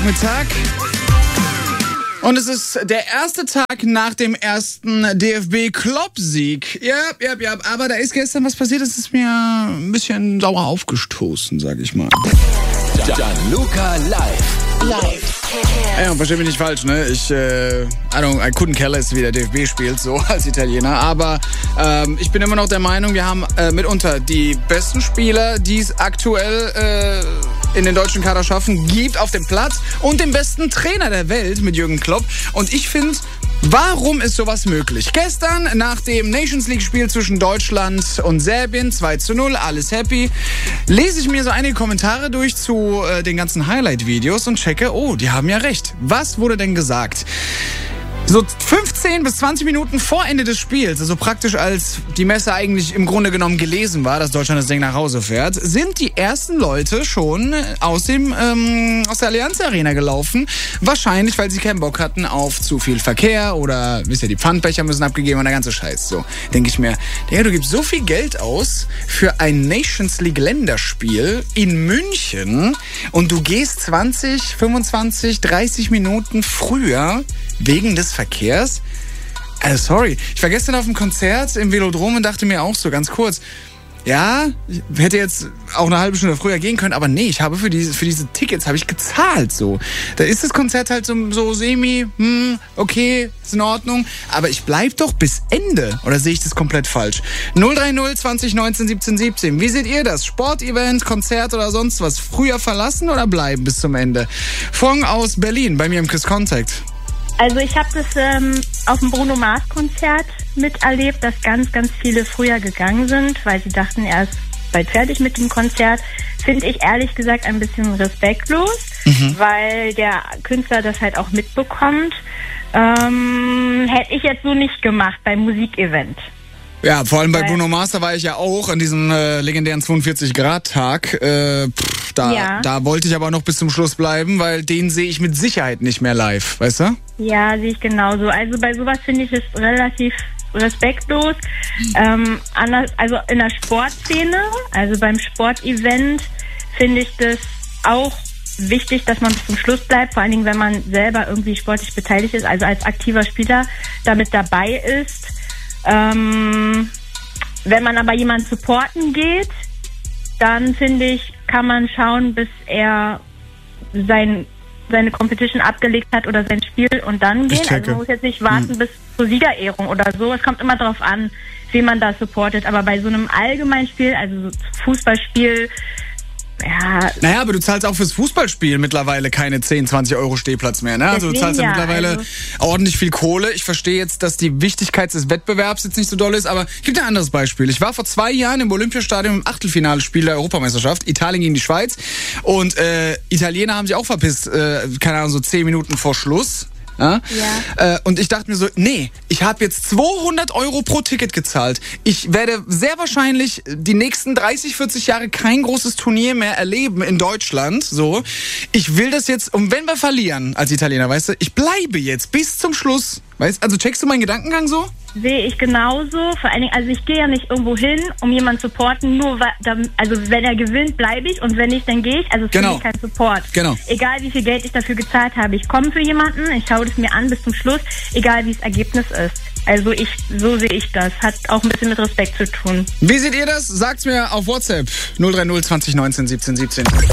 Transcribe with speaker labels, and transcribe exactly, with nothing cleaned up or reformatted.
Speaker 1: Nachmittag. Und es ist der erste Tag nach dem ersten D F B-Klopp-Sieg. Ja, ja, ja, aber da ist gestern was passiert, das ist mir ein bisschen sauer aufgestoßen, sag ich mal.
Speaker 2: Gianluca live. Live.
Speaker 1: Ja, versteh mich nicht falsch, ne? Ich, äh, I don't, I couldn't care less, wie der D F B spielt, so als Italiener. Aber ähm, ich bin immer noch der Meinung, wir haben äh, mitunter die besten Spieler, die es aktuell äh, in den deutschen Kader schaffen, gibt auf dem Platz und den besten Trainer der Welt mit Jürgen Klopp. Und ich finde, warum ist sowas möglich? Gestern nach dem Nations League-Spiel zwischen Deutschland und Serbien, zwei zu null, alles happy, lese ich mir so einige Kommentare durch zu äh, den ganzen Highlight-Videos und checke, oh, die haben ja recht. Was wurde denn gesagt? So fünfzehn bis zwanzig Minuten vor Ende des Spiels, also praktisch als die Messe eigentlich im Grunde genommen gelesen war, dass Deutschland das Ding nach Hause fährt, sind die ersten Leute schon aus dem ähm, aus der Allianz Arena gelaufen. Wahrscheinlich, weil sie keinen Bock hatten auf zu viel Verkehr oder, wisst ihr, die Pfandbecher müssen abgegeben und der ganze Scheiß. So, denke ich mir, Digga, du gibst so viel Geld aus für ein Nations League Länderspiel in München und du gehst zwanzig, fünfundzwanzig, dreißig Minuten früher wegen des Verkehrs? Also sorry, ich war gestern auf dem Konzert im Velodrom und dachte mir auch so ganz kurz, ja, ich hätte jetzt auch eine halbe Stunde früher gehen können, aber nee, ich habe für diese, für diese Tickets habe ich gezahlt, so. Da ist das Konzert halt so, so semi, hm, okay, ist in Ordnung, aber ich bleib doch bis Ende, oder sehe ich das komplett falsch? null drei null zwanzig neunzehn siebzehn siebzehn, wie seht ihr das? Sportevent, Konzert oder sonst was? Früher verlassen oder bleiben bis zum Ende? Fong aus Berlin, bei mir im Kiss Contact.
Speaker 3: Also ich habe das ähm, auf dem Bruno Mars Konzert miterlebt, dass ganz, ganz viele früher gegangen sind, weil sie dachten, er ist bald fertig mit dem Konzert. Finde ich ehrlich gesagt ein bisschen respektlos, mhm. weil der Künstler das halt auch mitbekommt. Ähm, hätte ich jetzt so nicht gemacht beim Musikevent.
Speaker 1: Ja, vor allem bei Bruno Mars, da war ich ja auch an diesem äh, legendären zweiundvierzig Grad Tag. Äh, pff, da,
Speaker 3: ja.
Speaker 1: da wollte ich aber noch bis zum Schluss bleiben, weil den sehe ich mit Sicherheit nicht mehr live, weißt du?
Speaker 3: Ja, sehe ich genauso. Also bei sowas finde ich es relativ respektlos. Mhm. Ähm, anders, also in der Sportszene, also beim Sportevent, finde ich das auch wichtig, dass man bis zum Schluss bleibt, vor allen Dingen, wenn man selber irgendwie sportlich beteiligt ist, also als aktiver Spieler damit dabei ist. Ähm, wenn man aber jemanden supporten geht, dann finde ich, kann man schauen, bis er sein, seine Competition abgelegt hat oder sein Spiel und dann gehen. Also man muss jetzt nicht warten hm. bis zur Siegerehrung oder so. Es kommt immer darauf an, wie man da supportet. Aber bei so einem allgemeinen Spiel, also so Fußballspiel, ja.
Speaker 1: Naja, aber du zahlst auch fürs Fußballspiel mittlerweile keine zehn, zwanzig Euro Stehplatz mehr, ne? Also du zahlst ja, ja mittlerweile also ordentlich viel Kohle. Ich verstehe jetzt, dass die Wichtigkeit des Wettbewerbs jetzt nicht so doll ist, aber es gibt ein anderes Beispiel. Ich war vor zwei Jahren im Olympiastadion im Achtelfinale-Spiel der Europameisterschaft, Italien gegen die Schweiz, und äh, Italiener haben sich auch verpisst, äh, keine Ahnung, so zehn Minuten vor Schluss. Ja? Ja. Äh, und ich dachte mir so, nee, ich habe jetzt zweihundert Euro pro Ticket gezahlt. Ich werde sehr wahrscheinlich die nächsten dreißig, vierzig Jahre kein großes Turnier mehr erleben in Deutschland. So, ich will das jetzt, und wenn wir verlieren als Italiener, weißt du, ich bleibe jetzt bis zum Schluss. Weißt, also checkst du meinen Gedankengang so?
Speaker 3: Sehe ich genauso. Vor allen Dingen, also ich gehe ja nicht irgendwo hin, um jemanden zu supporten, nur weil, also wenn er gewinnt, bleibe ich, und wenn nicht, dann gehe ich. Also es
Speaker 1: genau.
Speaker 3: ist kein Support.
Speaker 1: Genau.
Speaker 3: Egal wie viel Geld ich dafür gezahlt habe, ich komme für jemanden, ich schaue das mir an bis zum Schluss, egal wie das Ergebnis ist. Also ich, so sehe ich das. Hat auch ein bisschen mit Respekt zu tun.
Speaker 1: Wie seht ihr das? Sagt's mir auf WhatsApp null drei null zwanzig neunzehn siebzehn siebzehn.